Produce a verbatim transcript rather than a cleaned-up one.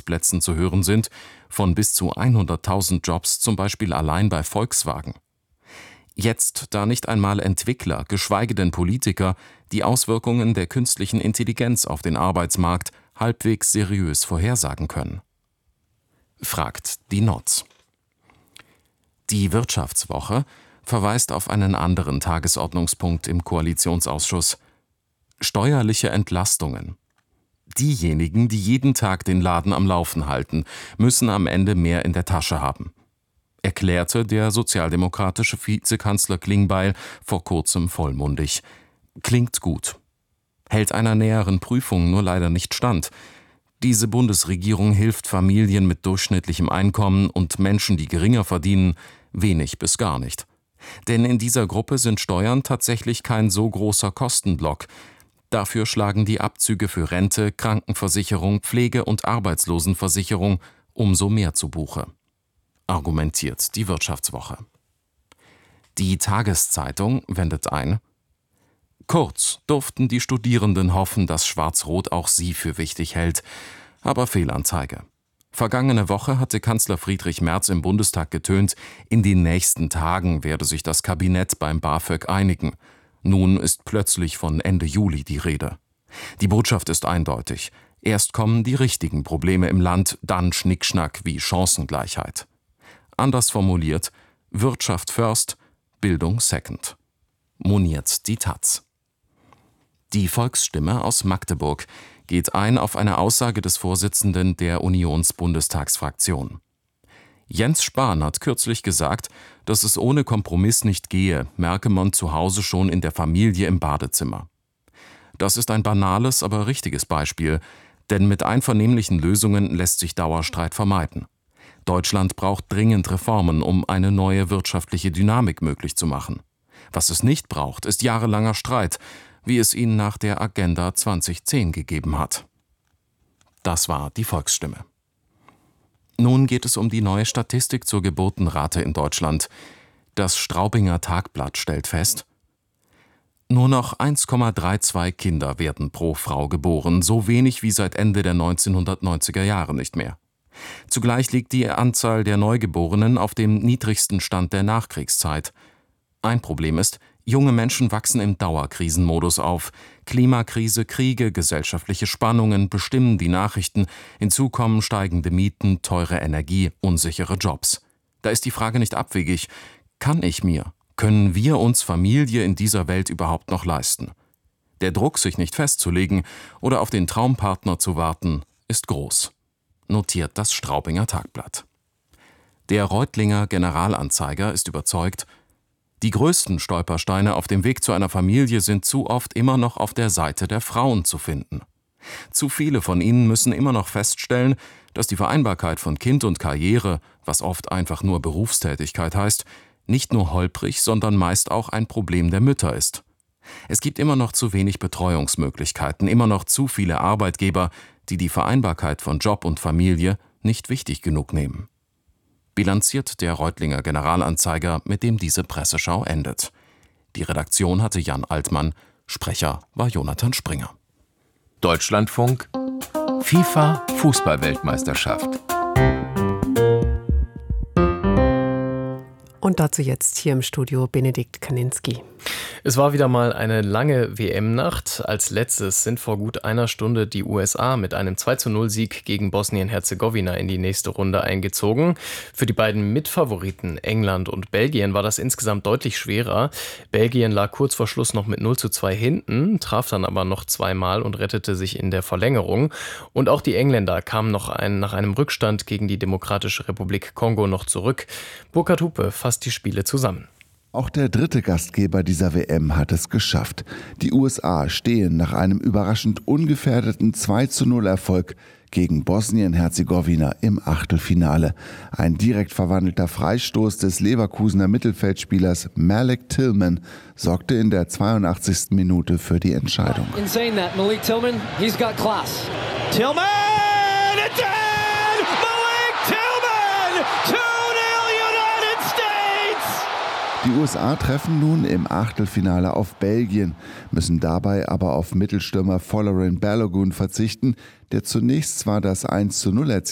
Arbeitsplätzen zu hören sind, von bis zu hunderttausend Jobs zum Beispiel allein bei Volkswagen. Jetzt, da nicht einmal Entwickler, geschweige denn Politiker, die Auswirkungen der künstlichen Intelligenz auf den Arbeitsmarkt halbwegs seriös vorhersagen können. Fragt die N O Z. Die Wirtschaftswoche verweist auf einen anderen Tagesordnungspunkt im Koalitionsausschuss: steuerliche Entlastungen. Diejenigen, die jeden Tag den Laden am Laufen halten, müssen am Ende mehr in der Tasche haben, erklärte der sozialdemokratische Vizekanzler Klingbeil vor kurzem vollmundig. Klingt gut. Hält einer näheren Prüfung nur leider nicht stand. Diese Bundesregierung hilft Familien mit durchschnittlichem Einkommen und Menschen, die geringer verdienen, wenig bis gar nicht. Denn in dieser Gruppe sind Steuern tatsächlich kein so großer Kostenblock. Dafür schlagen die Abzüge für Rente, Krankenversicherung, Pflege- und Arbeitslosenversicherung umso mehr zu Buche, argumentiert die Wirtschaftswoche. Die Tageszeitung wendet ein: Kurz durften die Studierenden hoffen, dass Schwarz-Rot auch sie für wichtig hält. Aber Fehlanzeige. Vergangene Woche hatte Kanzler Friedrich Merz im Bundestag getönt, in den nächsten Tagen werde sich das Kabinett beim BAföG einigen. Nun ist plötzlich von Ende Juli die Rede. Die Botschaft ist eindeutig. Erst kommen die richtigen Probleme im Land, dann Schnickschnack wie Chancengleichheit. Anders formuliert: Wirtschaft first, Bildung second. Moniert die Taz. Die Volksstimme aus Magdeburg geht ein auf eine Aussage des Vorsitzenden der Unionsbundestagsfraktion. Jens Spahn hat kürzlich gesagt, dass es ohne Kompromiss nicht gehe, merke man zu Hause schon in der Familie im Badezimmer. Das ist ein banales, aber richtiges Beispiel, denn mit einvernehmlichen Lösungen lässt sich Dauerstreit vermeiden. Deutschland braucht dringend Reformen, um eine neue wirtschaftliche Dynamik möglich zu machen. Was es nicht braucht, ist jahrelanger Streit, wie es ihn nach der Agenda zweitausendzehn gegeben hat. Das war die Volksstimme. Nun geht es um die neue Statistik zur Geburtenrate in Deutschland. Das Straubinger Tagblatt stellt fest: Nur noch eins Komma zweiunddreißig Kinder werden pro Frau geboren, so wenig wie seit Ende der neunzehnhundertneunziger Jahre nicht mehr. Zugleich liegt die Anzahl der Neugeborenen auf dem niedrigsten Stand der Nachkriegszeit. Ein Problem ist, junge Menschen wachsen im Dauerkrisenmodus auf. Klimakrise, Kriege, gesellschaftliche Spannungen bestimmen die Nachrichten. Hinzu kommen steigende Mieten, teure Energie, unsichere Jobs. Da ist die Frage nicht abwegig: Kann ich mir, können wir uns Familie in dieser Welt überhaupt noch leisten? Der Druck, sich nicht festzulegen oder auf den Traumpartner zu warten, ist groß, notiert das Straubinger Tagblatt. Der Reutlinger Generalanzeiger ist überzeugt: Die größten Stolpersteine auf dem Weg zu einer Familie sind zu oft immer noch auf der Seite der Frauen zu finden. Zu viele von ihnen müssen immer noch feststellen, dass die Vereinbarkeit von Kind und Karriere, was oft einfach nur Berufstätigkeit heißt, nicht nur holprig, sondern meist auch ein Problem der Mütter ist. Es gibt immer noch zu wenig Betreuungsmöglichkeiten, immer noch zu viele Arbeitgeber, die die Vereinbarkeit von Job und Familie nicht wichtig genug nehmen. Bilanziert der Reutlinger Generalanzeiger, mit dem diese Presseschau endet. Die Redaktion hatte Jan Altmann, Sprecher war Jonathan Springer. Deutschlandfunk FIFA Fußball-Weltmeisterschaft. Und dazu jetzt hier im Studio Benedikt Kaninski. Es war wieder mal eine lange W M-Nacht. Als letztes sind vor gut einer Stunde die U S A mit einem zwei zu null Sieg gegen Bosnien-Herzegowina in die nächste Runde eingezogen. Für die beiden Mitfavoriten England und Belgien war das insgesamt deutlich schwerer. Belgien lag kurz vor Schluss noch mit null zu zwei hinten, traf dann aber noch zweimal und rettete sich in der Verlängerung. Und auch die Engländer kamen noch ein, nach einem Rückstand gegen die Demokratische Republik Kongo noch zurück. Burkhard Hupe fasst die Spiele zusammen. Auch der dritte Gastgeber dieser W M hat es geschafft. Die U S A stehen nach einem überraschend ungefährdeten zwei zu null Erfolg gegen Bosnien-Herzegowina im Achtelfinale. Ein direkt verwandelter Freistoß des Leverkusener Mittelfeldspielers Malik Tillman sorgte in der zweiundachtzigsten Minute für die Entscheidung. Insane that Malik Tillman, he's got class. Tillman! It's in! Malik Tillman! two nil United States! Die U S A treffen nun im Achtelfinale auf Belgien, müssen dabei aber auf Mittelstürmer Folarin Balogun verzichten, der zunächst zwar das eins zu null erzielte,